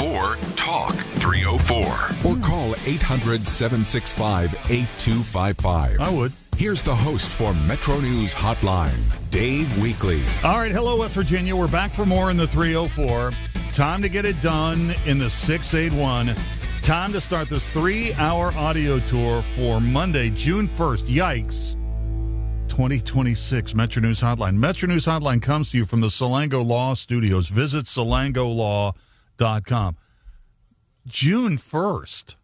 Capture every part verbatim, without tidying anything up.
four, talk, three oh four. Or call eight hundred, seven six five, eight two five five. I would. Here's the host for Metro News Hotline, Dave Weekley. All right, hello, West Virginia. We're back for more in the three oh four. Time to get it done in the six eighty-one. Time to start this three-hour audio tour for Monday, June first. Yikes. twenty twenty-six Metro News Hotline. Metro News Hotline comes to you from the Salango Law Studios. Visit salango law dot com. June first.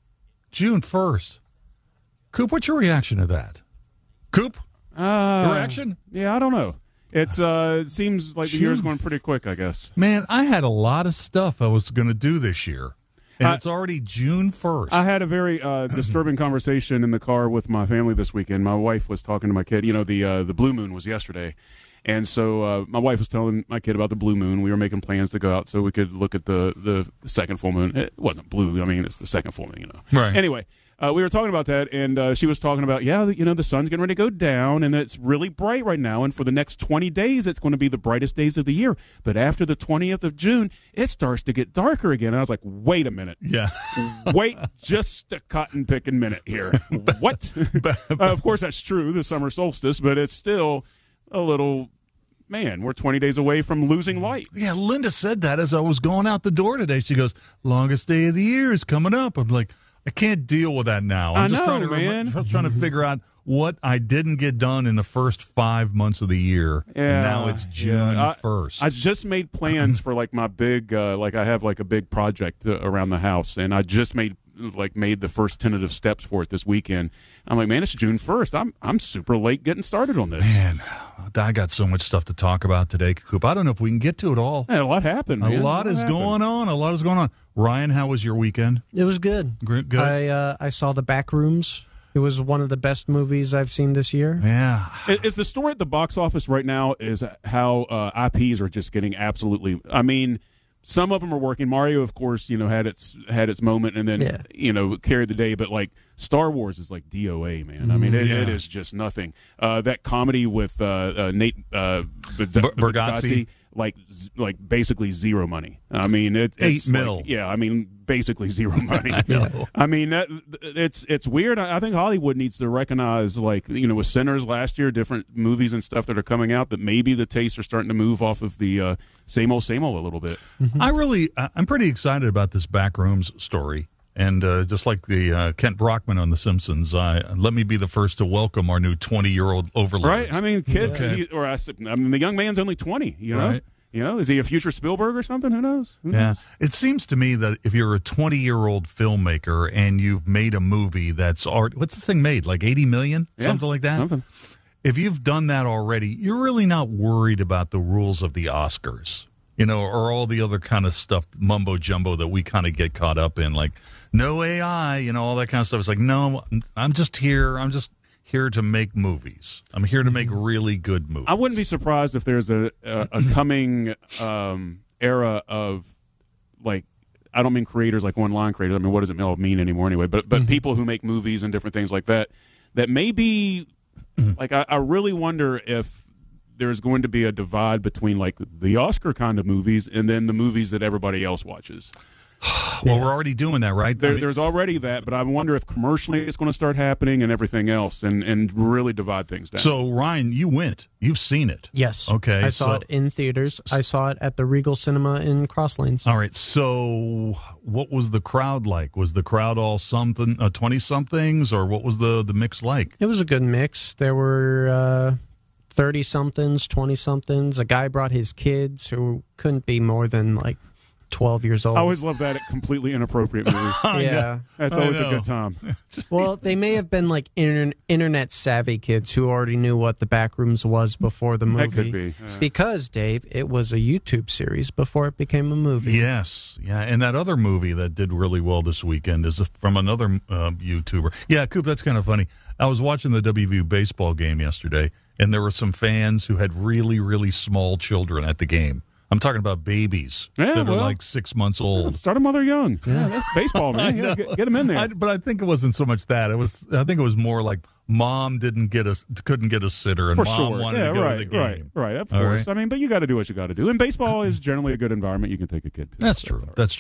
June first. Coop, what's your reaction to that? Coop? Uh, Your reaction? Yeah, I don't know. It's uh, it seems like the June. year's going pretty quick, I guess. Man, I had a lot of stuff I was going to do this year, and I- it's already June first. I had a very uh, disturbing conversation in the car with my family this weekend. My wife was talking to my kid. You know, the uh, the blue moon was yesterday. And so uh, my wife was telling my kid about the blue moon. We were making plans to go out so we could look at the, the second full moon. It wasn't blue. I mean, it's the second full moon, you know. Right. Anyway, uh, we were talking about that, and uh, she was talking about, yeah, you know, the sun's getting ready to go down, and it's really bright right now. And for the next twenty days, it's going to be the brightest days of the year. But after the twentieth of June, it starts to get darker again. And I was like, wait a minute. yeah. Wait just a cotton picking minute here. What? uh, of course, that's true, the summer solstice, but it's still a little, man, we're twenty days away from losing light. Yeah, Linda said that as I was going out the door today. She goes, longest day of the year is coming up. I'm like, I can't deal with that now. I'm I just know, trying to man. Rem- trying to figure out what I didn't get done in the first five months of the year. Yeah, and now it's June yeah. I- first. I just made plans for like my big, uh, like I have like a big project uh, around the house, and I just made like made the first tentative steps for it this weekend. I'm like, man, it's June first. I'm I'm super late getting started on this. Man, I got so much stuff to talk about today, Coop. I don't know if we can get to it all. Man, a lot happened. A man. lot is happened. going on. A lot is going on. Ryan, how was your weekend? It was good. Good. good? I uh, I saw The Backrooms. It was one of the best movies I've seen this year. Yeah. Is the story at the box office right now is how uh, I Ps are just getting absolutely. I mean, some of them are working. Mario, of course, you know, had its had its moment and then Yeah. you know carried the day. But like Star Wars is like D O A, man. I mean, it, Yeah. it is just nothing. Uh, that comedy with uh, uh, Nate uh, Bz- Ber- Bargatze. like z- like basically zero money. I mean, it, Eight it's mil. like- yeah, I mean, basically zero money. I know. I mean, that it's it's weird. I I think Hollywood needs to recognize, like, you know, with Sinners last year, different movies and stuff that are coming out, that maybe the tastes are starting to move off of the uh, same old, same old a little bit. I really, I- I'm pretty excited about this Backrooms story. And uh, just like the uh, Kent Brockman on The Simpsons, I, let me be the first to welcome our new twenty-year-old overlord. Right? I mean, kids, Okay. he, or I, s- I mean, the young man's only twenty, you know? Right. You know, is he a future Spielberg or something? Who knows? Who Yeah. knows? It seems to me that if you're a twenty-year-old filmmaker and you've made a movie that's art, what's the thing made? Like eighty million? Yeah, Something like that? Something. If you've done that already, you're really not worried about the rules of the Oscars, you know, or all the other kind of stuff, mumbo jumbo that we kind of get caught up in, like no A I, you know, all that kind of stuff. It's like, no, I'm just here. I'm just here to make movies. I'm here to make really good movies. I wouldn't be surprised if there's a, a, a coming um, era of, like, I don't mean creators like online creators. I mean, what does it mean anymore anyway? But but people who make movies and different things like that, that maybe, like, I, I really wonder if there's going to be a divide between, like, the Oscar kind of movies and then the movies that everybody else watches. Well, we're already doing that, right? There, I mean- there's already that, but I wonder if commercially it's going to start happening and everything else, and, and really divide things down. So, Ryan, you went. You've seen it. Yes. Okay, I saw so- it in theaters. I saw it at the Regal Cinema in Crosslanes. All right. So, what was the crowd like? Was the crowd all something, uh, twenty-somethings, or what was the, the mix like? It was a good mix. There were uh, thirty-somethings, twenty-somethings. A guy brought his kids who couldn't be more than, like, twelve years old. I always love that at completely inappropriate movies. yeah. That's I always know. a good time. Well, they may have been, like, inter- internet-savvy kids who already knew what The Backrooms was before the movie. That could be. Uh, Because, Dave, it was a YouTube series before it became a movie. Yes. Yeah. And that other movie that did really well this weekend is from another uh, YouTuber. Yeah, Coop, that's kind of funny. I was watching the W V U baseball game yesterday, and there were some fans who had really, really small children at the game. I'm talking about babies Yeah, that are well. like six months old. Start them while they're young. Yeah, that's baseball, man. Yeah, get, get them in there. I, but I think it wasn't so much that. It was. I think it was more like mom didn't get a couldn't get a sitter, and For mom sure. wanted Yeah, to go right, to the game. right, right. Of All course. right. I mean, but you got to do what you got to do. And baseball is generally a good environment you can take a kid to. That's true. all right. That's true.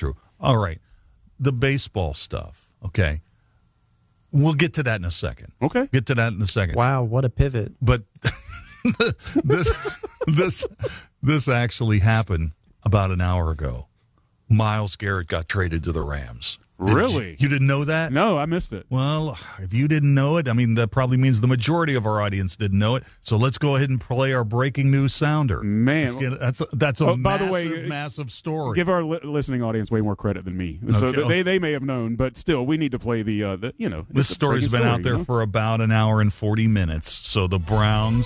All right. The baseball stuff. Okay. We'll get to that in a second. Okay. Get to that in a second. Wow, what a pivot. But this this this actually happened about an hour ago. Myles Garrett got traded to the Rams. Did Really? You, you didn't know that? No, I missed it. Well, if you didn't know it, I mean, that probably means the majority of our audience didn't know it. So let's go ahead and play our breaking news sounder. Man. Let's get- that's a, that's a Oh, massive, by the way, massive story. Give our li- listening audience way more credit than me. So Okay. th- they they may have known, but still, we need to play the, uh, the you know. This it's a story's breaking been story, out there you know? for about an hour and forty minutes. So the Browns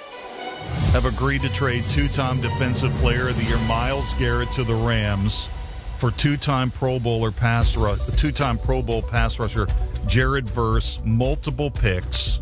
have agreed to trade two-time Defensive Player of the Year Myles Garrett to the Rams for two-time Pro Bowler pass ru- two-time Pro Bowl pass rusher Jared Verse, multiple picks.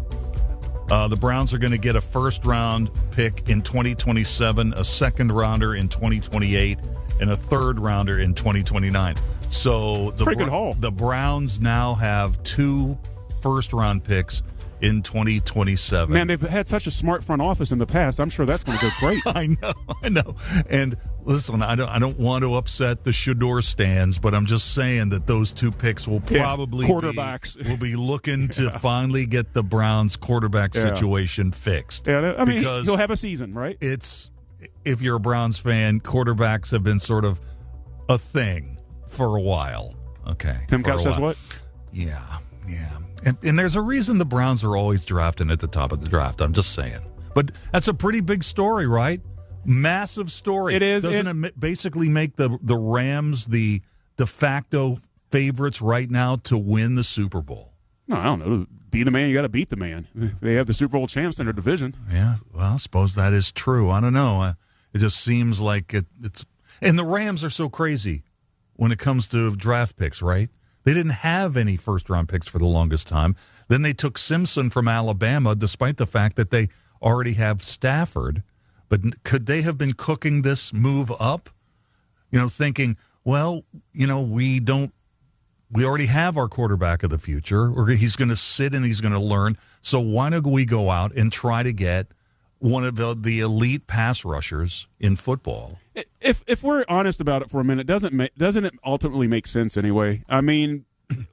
Uh, the Browns are going to get a first-round pick in twenty twenty-seven, a second-rounder in twenty twenty-eight, and a third-rounder in twenty twenty-nine. So the, Pretty good haul. the Browns now have two first-round picks in twenty twenty-seven. Man, they've had such a smart front office in the past. I'm sure that's going to go great. I know, I know. And listen, I don't, I don't want to upset the Shador stands, but I'm just saying that those two picks will Yeah, probably quarterbacks. be, will be looking to finally get the Browns quarterback Yeah. situation fixed. Yeah, I mean, Because he'll have a season, right? it's if you're a Browns fan, quarterbacks have been sort of a thing for a while. Okay, Tim for a Couch says while. what? Yeah, yeah. And, and there's a reason the Browns are always drafting at the top of the draft. I'm just saying. But that's a pretty big story, right? Massive story. It is. Doesn't It- it, ma- basically make the, the Rams the de facto favorites right now to win the Super Bowl? No, I don't know. Be the man, you got to beat the man. They have the Super Bowl champs in their division. Yeah, well, I suppose that is true. I don't know. Uh, it just seems like it, it's – and the Rams are so crazy when it comes to draft picks, right? They didn't have any first-round picks for the longest time. Then they took Simpson from Alabama, despite the fact that they already have Stafford. But n- could they have been cooking this move up? You know, thinking, well, you know, we don't – we already have our quarterback of the future, or he's going to sit and he's going to learn. So why don't we go out and try to get one of the, the elite pass rushers in football? If if we're honest about it for a minute, doesn't ma- doesn't it ultimately make sense anyway? I mean,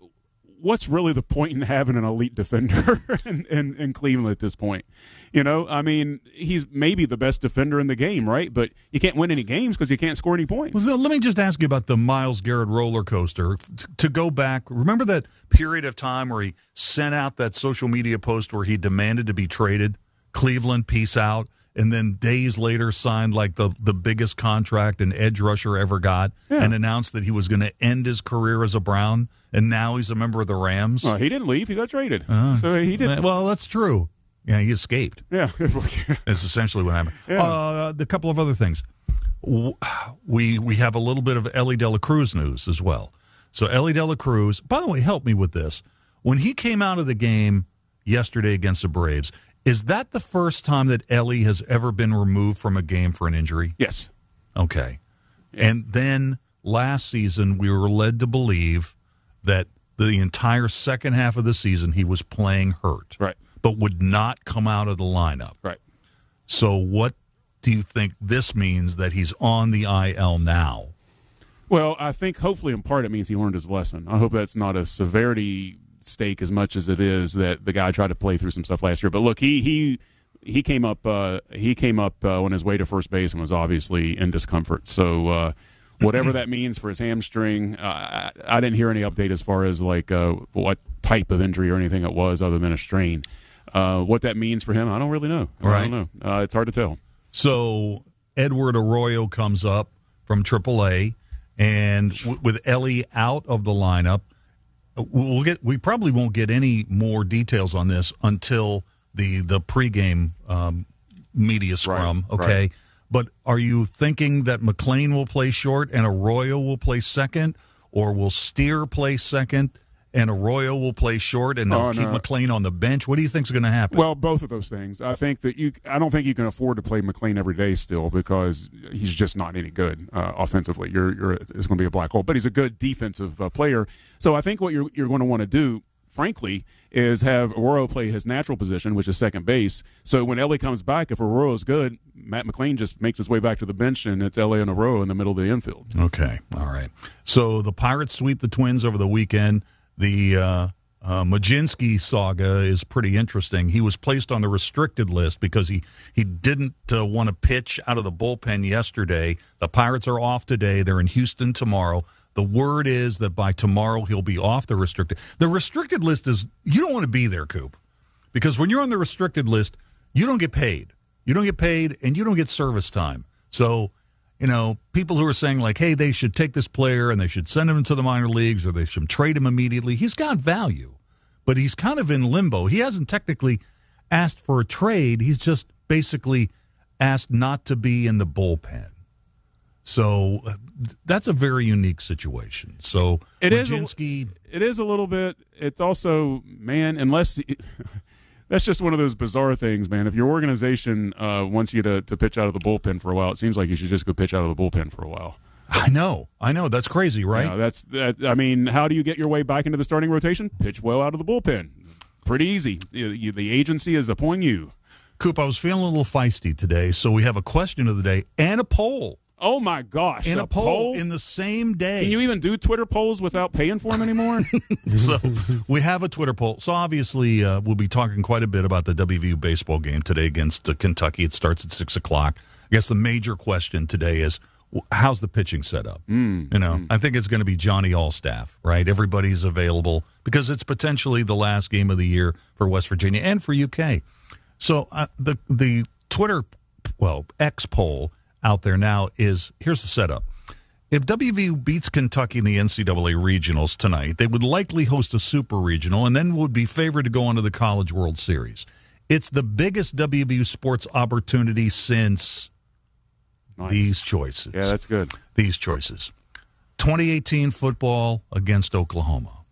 what's really the point in having an elite defender in, in, in Cleveland at this point? You know, I mean, he's maybe the best defender in the game, right? But you can't win any games because you can't score any points. Well, let me just ask you about the Myles Garrett roller coaster. T- to go back, remember that period of time where he sent out that social media post where he demanded to be traded? Cleveland, peace out. And then days later signed like the, the biggest contract an edge rusher ever got Yeah. and announced that he was going to end his career as a Brown. And now he's a member of the Rams. Uh, he didn't leave; he got traded. Uh, so he didn't. Well, that's true. Yeah, he escaped. Yeah, That's essentially what happened. Yeah. Uh, the couple of other things. W- We we have a little bit of Ellie De La Cruz news as well. So Ellie De La Cruz, by the way, help me with this. When he came out of the game yesterday against the Braves, is that the first time that Ellie has ever been removed from a game for an injury? yes. Okay. And then last season, we were led to believe that the entire second half of the season he was playing hurt, Right. but would not come out of the lineup. Right. So what do you think this means that he's on the I L now? Well, I think hopefully in part it means he learned his lesson. I hope that's not a severity stake as much as it is that the guy tried to play through some stuff last year. But look, he he he came up uh, he came up uh, on his way to first base and was obviously in discomfort. So uh, whatever that means for his hamstring, uh, I, I didn't hear any update as far as like uh, what type of injury or anything it was other than a strain. Uh, what that means for him, I don't really know. I Right. don't know. Uh, it's hard to tell. So Edward Arroyo comes up from triple A, and w- with Ellie out of the lineup, we'll get. We probably won't get any more details on this until the the pregame um, media scrum. Right, okay, right. but are you thinking that McLean will play short and Arroyo will play second, or will Steer play second and Arroyo will play short and they'll Oh, keep no. McLean on the bench? What do you think is going to happen? Well, both of those things. I think that you. I don't think you can afford to play McLean every day still because he's just not any good uh, offensively. You're, you're, it's going to be a black hole. But he's a good defensive uh, player. So I think what you're you're going to want to do, frankly, is have Arroyo play his natural position, which is second base. So when Ellie comes back, if Arroyo's good, Matt McLean just makes his way back to the bench, and it's Ellie and Arroyo in the middle of the infield. Okay, all right. So the Pirates sweep the Twins over the weekend. The uh, uh, Majinski saga is pretty interesting. He was placed on the restricted list because he, he didn't uh, want to pitch out of the bullpen yesterday. The Pirates are off today. They're in Houston tomorrow. The word is that by tomorrow he'll be off the restricted. The restricted list is, you don't want to be there, Coop, because when you're on the restricted list, you don't get paid. You don't get paid, and you don't get service time. So, you know, people who are saying, like, hey, they should take this player and they should send him to the minor leagues or they should trade him immediately, he's got value. But he's kind of in limbo. He hasn't technically asked for a trade. He's just basically asked not to be in the bullpen. So uh, that's a very unique situation. So it Majinski, is. A, it is a little bit. It's also, man, unless that's just one of those bizarre things, man. If your organization uh, wants you to, to pitch out of the bullpen for a while, it seems like you should just go pitch out of the bullpen for a while. I know, I know. That's crazy, right? Yeah, that's that. I mean, how do you get your way back into the starting rotation? Pitch well out of the bullpen. Pretty easy. You, you, the agency is upon you. Coop, I was feeling a little feisty today, so we have a question of the day and a poll. Oh, my gosh. In a, a poll, poll in the same day. Can you even do Twitter polls without paying for them anymore? So we have a Twitter poll. So obviously uh, we'll be talking quite a bit about the W V U baseball game today against uh, Kentucky. It starts at six o'clock. I guess the major question today is, how's the pitching set up? Mm, you know, mm. I think it's going to be Johnny Allstaff, right? Everybody's available because it's potentially the last game of the year for West Virginia and for U K. So uh, the the Twitter, well, X poll out there now is, here's the setup. If W V U beats Kentucky in the N C double A regionals tonight, they would likely host a super regional and then would be favored to go on to the College World Series. It's the biggest W V U sports opportunity since nice. These choices. Yeah, that's good. These choices. twenty eighteen football against Oklahoma.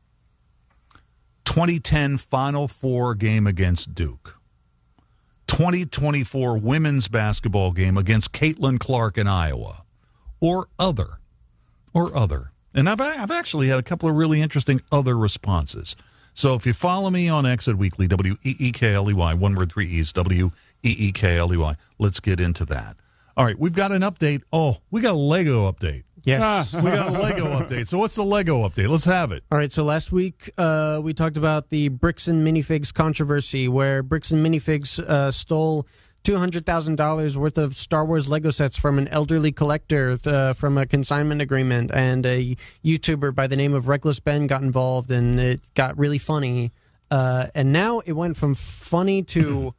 twenty ten Final Four game against Duke. twenty twenty-four women's basketball game against Caitlin Clark in Iowa, or other, or other. And I've I've actually had a couple of really interesting other responses. So if you follow me on X at Weekly, W E E K L E Y, one word, three E's, W E E K L E Y. Let's get into that. All right, we've got an update. Oh, we got a Lego update. Yes. Ah, we got a Lego update. So what's the Lego update? Let's have it. All right, so last week uh, we talked about the Bricks and Minifigs controversy, where Bricks and Minifigs uh, stole two hundred thousand dollars worth of Star Wars Lego sets from an elderly collector uh, from a consignment agreement, and a YouTuber by the name of Reckless Ben got involved, and it got really funny. Uh, and now it went from funny to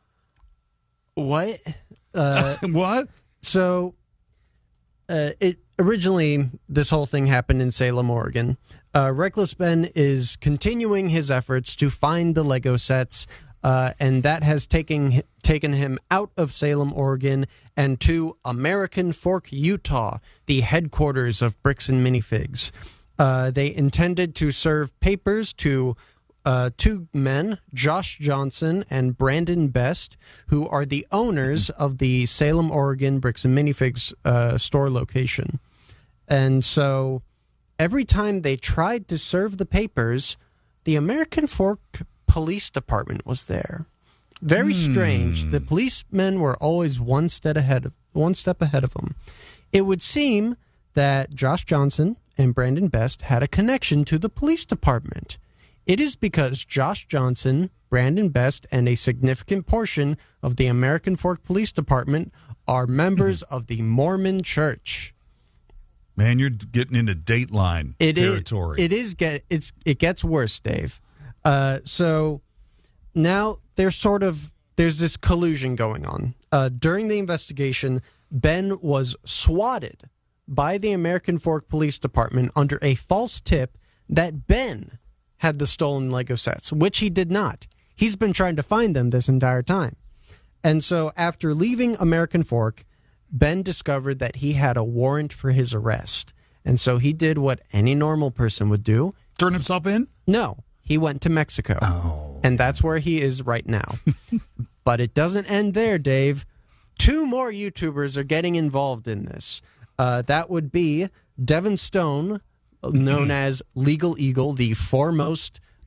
what? Uh, what? So uh, it originally, this whole thing happened in Salem, Oregon. Uh, Reckless Ben is continuing his efforts to find the Lego sets, uh, and that has taken taken him out of Salem, Oregon, and to American Fork, Utah, the headquarters of Bricks and Minifigs. Uh, they intended to serve papers to uh, two men, Josh Johnson and Brandon Best, who are the owners of the Salem, Oregon Bricks and Minifigs uh, store location. And so every time they tried to serve the papers, the American Fork Police Department was there. Very hmm. strange. The policemen were always one step ahead of one step ahead of them. It would seem that Josh Johnson and Brandon Best had a connection to the police department. It is because Josh Johnson, Brandon Best, and a significant portion of the American Fork Police Department are members of the Mormon Church. Man, you're getting into Dateline it territory. Is, it is get it's it gets worse, Dave. Uh, so now there's sort of there's this collusion going on. Uh, during the investigation, Ben was swatted by the American Fork Police Department under a false tip that Ben had the stolen Lego sets, which he did not. He's been trying to find them this entire time. And so after leaving American Fork, Ben discovered that he had a warrant for his arrest. And so he did what any normal person would do. Turn himself in? No. He went to Mexico. Oh. And that's where he is right now. But it doesn't end there, Dave. Two more YouTubers are getting involved in this. Uh, that would be Devin Stone, known as Legal Eagle, the foremost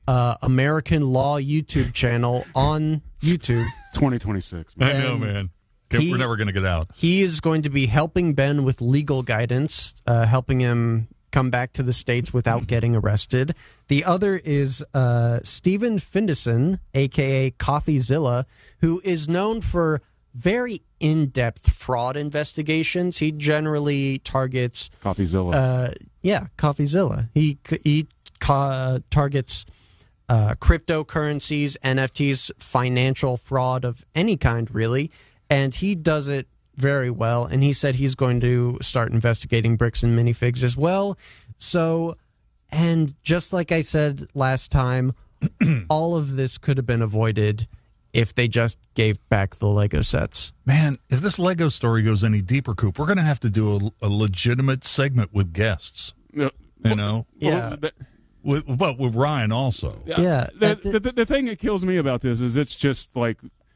uh, American Law YouTube channel on YouTube. twenty twenty-six. I know, man. He- We're never going to get out. He is going to be helping Ben with legal guidance, uh, helping him come back to the States without getting arrested. The other is uh, Stephen Findison, a k a. CoffeeZilla, who is known for very in-depth fraud investigations. He generally targets... CoffeeZilla. Uh, yeah, CoffeeZilla. He, he uh, targets uh, cryptocurrencies, N F Ts, financial fraud of any kind, really. And he does it very well. And he said he's going to start investigating bricks and minifigs as well. So, and just like I said last time, all of this could have been avoided if they just gave back the Lego sets. Man, if this Lego story goes any deeper, Coop, we're going to have to do a, a legitimate segment with guests. Yeah. You know? Yeah. Well, the- With, but with Ryan also. Yeah. The, at the- the, the, the thing that kills me about this is it's just like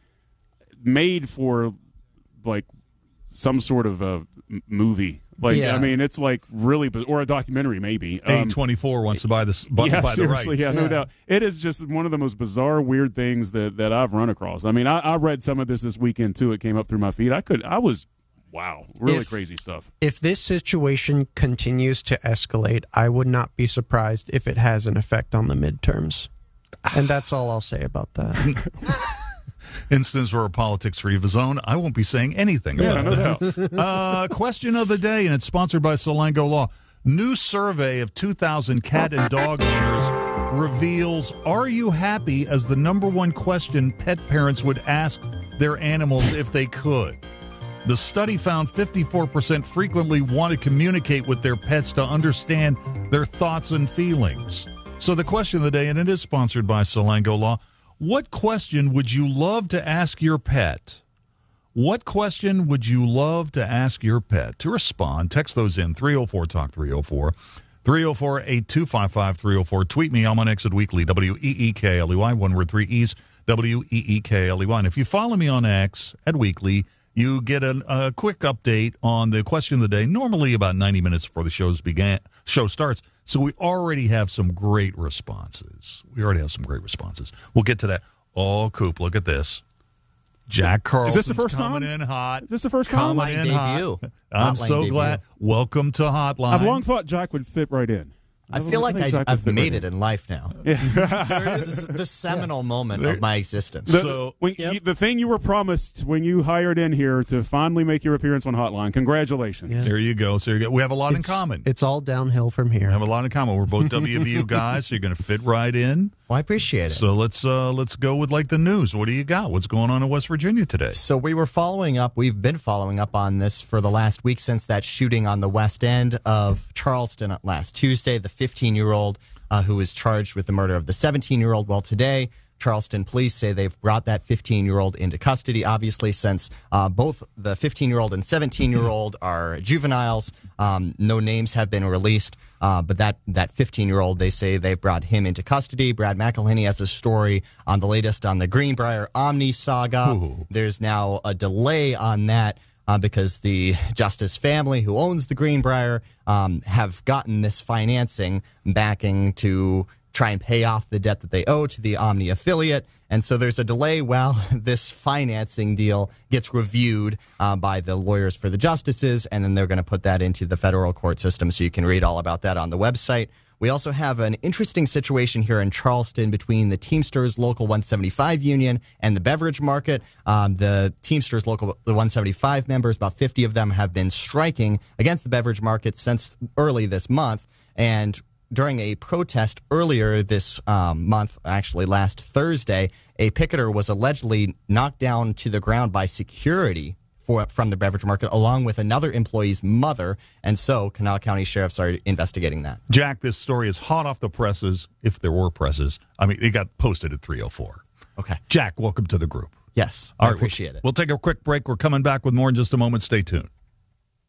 made for like some sort of a m- movie. Like, Yeah. I mean, it's like really, biz- or a documentary maybe. A Um, twenty-four wants to buy this, buy, yeah, buy the seriously, rights. yeah, no Yeah. doubt. It is just one of the most bizarre, weird things that, that I've run across. I mean, I, I read some of this this weekend too. It came up through my feed. I could, I was, wow, really If- crazy stuff. If this situation continues to escalate, I would not be surprised if it has an effect on the midterms. And that's all I'll say about that. Instance for a politics free of his own, I won't be saying anything Yeah, about no that. doubt. Uh, question of the day, and it's sponsored by Solango Law. New survey of two thousand cat and dog owners reveals, are you happy as the number one question pet parents would ask their animals if they could? The study found fifty-four percent frequently want to communicate with their pets to understand their thoughts and feelings. So the question of the day, and it is sponsored by Solango Law, what question would you love to ask your pet? What question would you love to ask your pet? To respond, text those in, three oh four talk three oh four, three oh four, eight two five five, three oh four. Tweet me, I'm on Exit Weekly, W E E K L E Y, one word, three E's, W E E K L E Y. And if you follow me on X at Weekly, you get a, a quick update on the question of the day, normally about ninety minutes before the show's began, show starts. So we already have some great responses. We already have some great responses. We'll get to that. Oh, Coop, look at this. Jack Carlson's the first coming time? in hot. Is this the first time? Coming in debut. hot. I'm Hotline so debut. glad. Welcome to Hotline. I've long thought Jack would fit right in. I feel like think I, Jack would I've fit made right it in life now. this is the seminal moment of my existence. The, So- when you, the thing you were promised when you hired in here to finally make your appearance on Hotline, congratulations. Yeah. There you go. So you go. We have a lot in It's- common. It's all downhill from We here. have a lot in common. We're both W V U guys, so you're going to fit right in. Well, I appreciate it. So let's uh, let's go with like the news. What do you got? What's going on in West Virginia today? So we were following up, we've been following up on this for the last week since that shooting on the west end of Charleston last Tuesday, the fifteen-year-old uh, who was charged with the murder of the seventeen-year-old. Well, today, Charleston police say they've brought that fifteen-year-old into custody, obviously, since uh, both the fifteen-year-old and seventeen-year-old are juveniles. Um, no names have been released, uh, but that that fifteen-year-old, they say they've brought him into custody. Brad McElhenney has a story on the latest on the Greenbrier Omni saga. Ooh. There's now a delay on that uh, because the Justice family, who owns the Greenbrier, um, have gotten this financing backing to try and pay off the debt that they owe to the Omni affiliate. And so there's a delay while this financing deal gets reviewed uh, by the lawyers for the justices, and then they're going to put that into the federal court system, so you can read all about that on the website. We also have an interesting situation here in Charleston between the Teamsters Local one seventy-five union and the beverage market. Um, the Teamsters Local one seventy-five members, about fifty of them, have been striking against the beverage market since early this month. And during a protest earlier this um, month, actually last Thursday, a picketer was allegedly knocked down to the ground by security for, from the beverage market, along with another employee's mother. And so Kanawha County sheriffs are investigating that. Jack, this story is hot off the presses, if there were presses. I mean, it got posted at three oh four. Okay. Jack, welcome to the group. Yes, All I right, appreciate we'll, it. We'll take a quick break. We're coming back with more in just a moment. Stay tuned.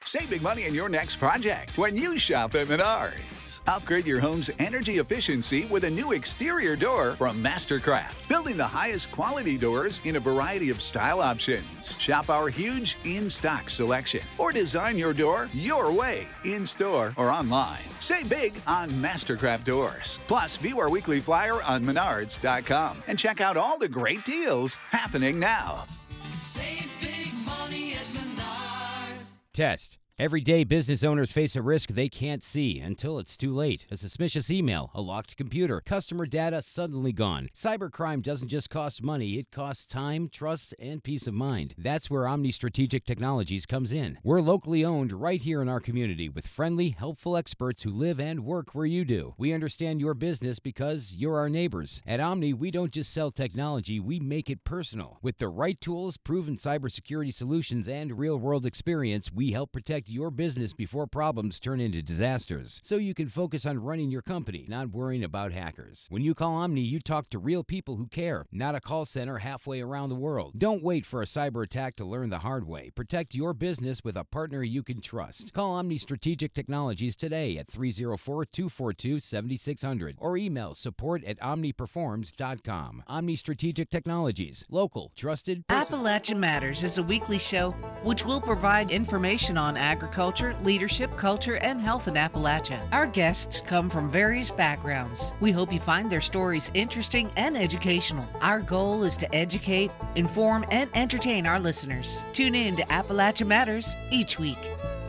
Save big money in your next project when you shop at Menards. Upgrade your home's energy efficiency with a new exterior door from Mastercraft, building the highest quality doors in a variety of style options. Shop our huge in-stock selection or design your door your way, in-store or online. Save big on Mastercraft doors. Plus, view our weekly flyer on menards dot com and check out all the great deals happening now. Save big money at Menards. Test. Every day, business owners face a risk they can't see until it's too late. A suspicious email, a locked computer, customer data suddenly gone. Cybercrime doesn't just cost money, it costs time, trust, and peace of mind. That's where Omni Strategic Technologies comes in. We're locally owned right here in our community with friendly, helpful experts who live and work where you do. We understand your business because you're our neighbors. At Omni, we don't just sell technology, we make it personal. With the right tools, proven cybersecurity solutions, and real-world experience, we help protect your business before problems turn into disasters, so you can focus on running your company, not worrying about hackers. When you call Omni, you talk to real people who care, not a call center halfway around the world. Don't wait for a cyber attack to learn the hard way. Protect your business with a partner you can trust. Call Omni Strategic Technologies today at three oh four, two four two, seven six zero zero or email support at omni performs dot com. Omni Strategic Technologies. Local, trusted, personal. Appalachia Matters is a weekly show which will provide information on agriculture, leadership, culture, and health in Appalachia. Our guests come from various backgrounds. We hope you find their stories interesting and educational. Our goal is to educate, inform, and entertain our listeners. Tune in to Appalachia Matters each week.